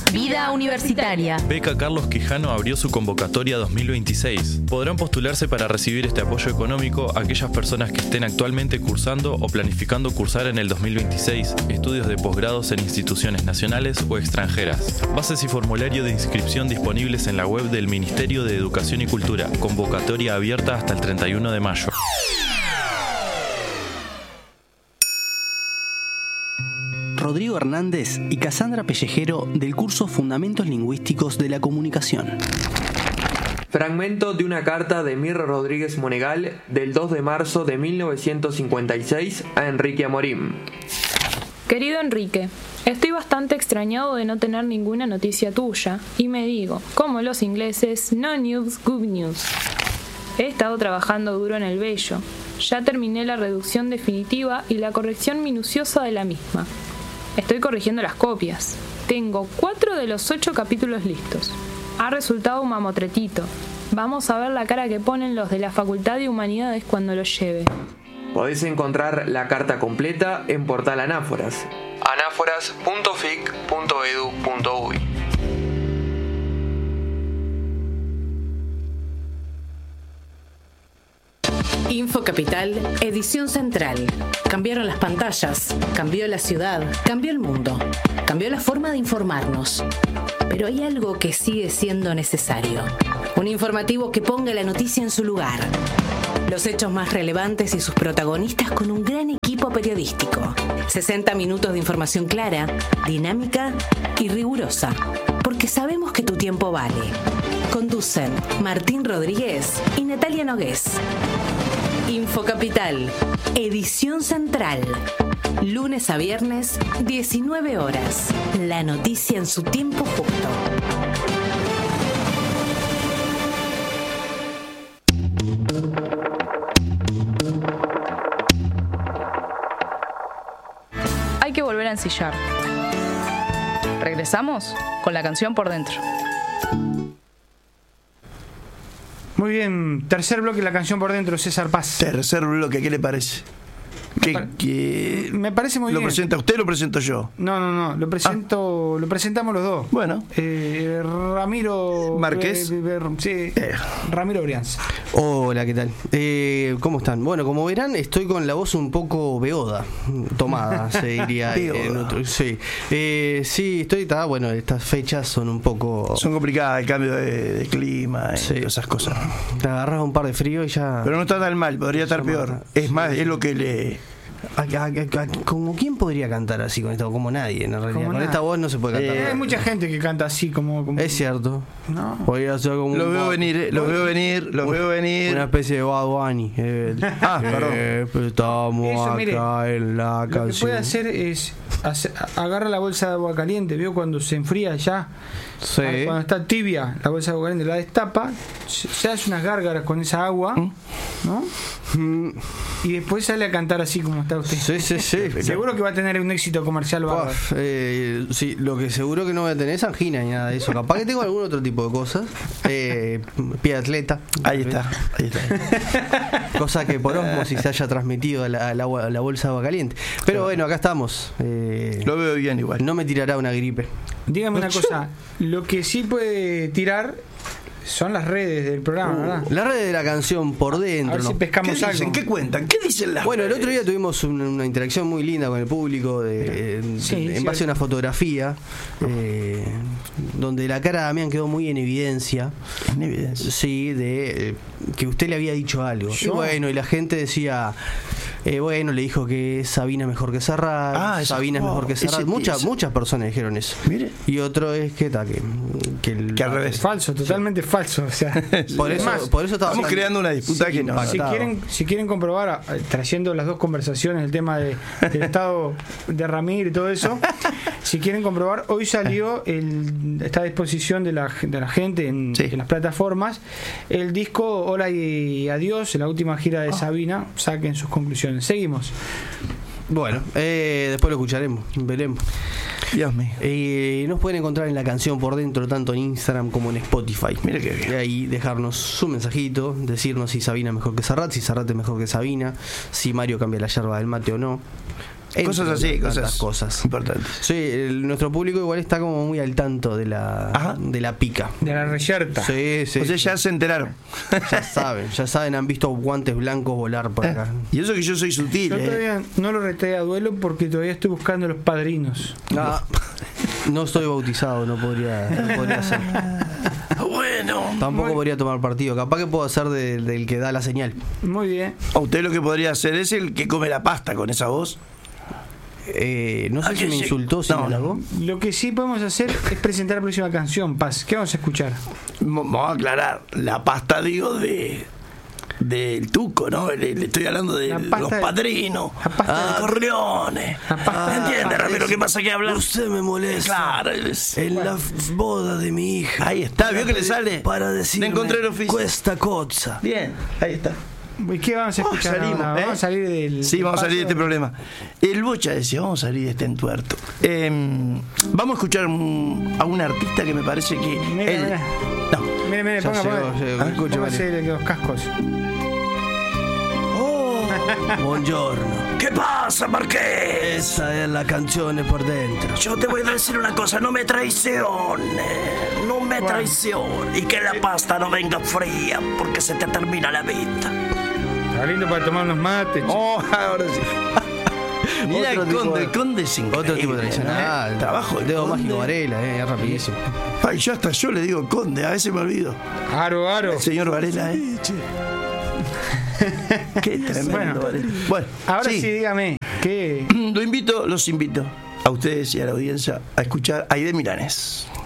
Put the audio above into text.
Vida Universitaria. Beca Carlos Quijano abrió su convocatoria 2026. Podrán postularse para recibir este apoyo económico aquellas personas que estén actualmente cursando o planificando cursar en el 2026 estudios de posgrados en instituciones nacionales o extranjeras. Bases y formulario de inscripción disponibles en la web del Ministerio de Educación y Cultura. Convocatoria abierta hasta el 31 de mayo. Rodrigo Hernández y Cassandra Pellejero del curso Fundamentos Lingüísticos de la Comunicación. Fragmento de una carta de Mirra Rodríguez Monegal del 2 de marzo de 1956 a Enrique Amorim. Querido Enrique, estoy bastante extrañado de no tener ninguna noticia tuya y me digo, como los ingleses, no news, good news. He estado trabajando duro en el Bello. Ya terminé la reducción definitiva y la corrección minuciosa de la misma. Estoy corrigiendo las copias. Tengo 4 de los 8 capítulos listos. Ha resultado un mamotretito. Vamos a ver la cara que ponen los de la Facultad de Humanidades cuando lo lleve. Podéis encontrar la carta completa en portal Anáforas. anáforas.fic.edu.uy. Info Capital, edición central. Cambiaron las pantallas, cambió la ciudad, cambió el mundo, cambió la forma de informarnos. Pero hay algo que sigue siendo necesario. Un informativo que ponga la noticia en su lugar. Los hechos más relevantes y sus protagonistas con un gran equipo periodístico. 60 minutos de información clara, dinámica y rigurosa. Porque sabemos que tu tiempo vale. Conducen Martín Rodríguez y Natalia Nogués. Info Capital, edición central. Lunes a viernes, 19 horas. La noticia en su tiempo justo. Hay que volver a ensillar. Regresamos con la canción por dentro. Muy bien, tercer bloque, la canción por dentro, César Paz. Tercer bloque, ¿qué le parece? Me parece muy bien. ¿Lo presenta usted o lo presento yo? No, lo presentamos los dos. Bueno. Ramiro Márquez. Sí, Ramiro Brianza. Hola, ¿qué tal? ¿Cómo están? Bueno, como verán, estoy con la voz un poco beoda, tomada, se diría. Sí, bueno, estas fechas son un poco... Son complicadas, el cambio de clima y esas cosas. Te agarras un par de frío y ya... Pero no está tan mal, podría estar peor. Es más, es lo que le... ¿Como quién podría cantar así con esto? Como nadie, en realidad. Con esta voz no se puede cantar. Hay mucha gente que canta así como... Es cierto. No. Podría ser como lo veo venir. Una especie de Bad Bunny. Perdón. Estamos acá en la canción. Lo que puede hacer es agarra la bolsa de agua caliente, ¿vio? Cuando se enfría ya. Sí. Cuando está tibia la bolsa de agua caliente, la destapa, se hace unas gárgaras con esa agua, ¿no? Y después sale a cantar así como está usted. Sí. Seguro que va a tener un éxito comercial bárbaro. Sí, lo que seguro que no voy a tener es angina ni nada de eso. Capaz que tengo algún otro tipo de cosas. Pie de atleta. Ahí está. Cosa que por osmosis se haya transmitido a la bolsa de agua caliente. Pero bueno, acá estamos. Lo veo bien igual. No me tirará una gripe. Dígame una cosa, lo que sí puede tirar son las redes del programa, ¿verdad? Las redes de la canción por dentro. A ver si pescamos algo. ¿Qué cuentan? ¿Qué dicen las Bueno, redes? el otro día tuvimos una interacción muy linda con el público en base a una fotografía donde la cara de Damián quedó muy en evidencia. En evidencia. Sí, de que usted le había dicho algo. Y bueno, y la gente decía... le dijo que Sabina es mejor que Serrat, Sabina es mejor que Serrat. Muchas personas dijeron eso. Mire. Y otro es que al revés. Falso, totalmente falso. O sea, por eso estamos creando una disputa que no. Si quieren comprobar, trayendo las dos conversaciones, el tema del estado de Ramírez y todo eso, si quieren comprobar, hoy salió está a disposición de la gente en las plataformas el disco Hola y Adiós, la última gira de Sabina. Saquen sus conclusiones. Seguimos. Bueno, después lo escucharemos, veremos. Dios mío. Nos pueden encontrar en la canción por dentro, tanto en Instagram como en Spotify. Mira qué bien. Y ahí dejarnos su mensajito, decirnos si Sabina es mejor que Serrat, si Serrat es mejor que Sabina, si Mario cambia la yerba del mate o no. Cosas así, cosas importantes. Sí, nuestro público igual está como muy al tanto de la pica. De la reyerta. Sí. O sea, ya se enteraron. Ya saben, han visto guantes blancos volar por acá. Y eso que yo soy sutil. Yo todavía no lo reté a duelo porque todavía estoy buscando los padrinos. No estoy bautizado, no podría ser. Bueno. Tampoco podría tomar partido. Capaz que puedo hacer del que da la señal. Muy bien. A usted lo que podría hacer es el que come la pasta con esa voz. No sé si me insultó, si me halagó. Lo que sí podemos hacer es presentar la próxima canción, Paz. ¿Qué vamos a escuchar? Vamos a aclarar. La pasta, digo, del Tuco, ¿no? Le estoy hablando de los padrinos, de Corleone. ¿Entiende, Ramiro? ¿Qué pasa que hablar? Usted me molesta. Claro. La boda de mi hija. Ahí está, ¿vio que le sale? Para decirme, encontré el oficio. Cuesta cozza. Bien, ahí está. ¿Y qué vamos a escuchar? Salimos, Vamos a salir del. Sí, vamos a salir de este problema. El Bocha decía, vamos a salir de este entuerto. Vamos a escuchar a un artista que me parece que. Mira. No. Mire, póngase los cascos. Buongiorno. ¿Qué pasa, Marqués? Esa es la canción por dentro. Yo te voy a decir una cosa, no me traiciones. No me traiciones. Y que la pasta no venga fría, porque se te termina la vida. Está lindo para tomar unos mates. Ahora sí. Mira el conde es increíble. Otro tipo tradicional. Trabajo el dedo mágico Varela, es rapidísimo. Ay, yo le digo conde, a veces me olvido. Aro. El señor Varela, Qué tremendo. Bueno, ahora sí, dígame. ¿Qué? Los invito a ustedes y a la audiencia a escuchar a Aide Milanés.